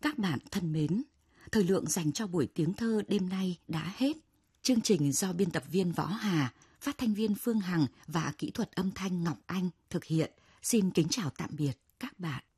Các bạn thân mến, thời lượng dành cho buổi tiếng thơ đêm nay đã hết. Chương trình do biên tập viên Võ Hà, phát thanh viên Phương Hằng và kỹ thuật âm thanh Ngọc Anh thực hiện. Xin kính chào tạm biệt các bạn.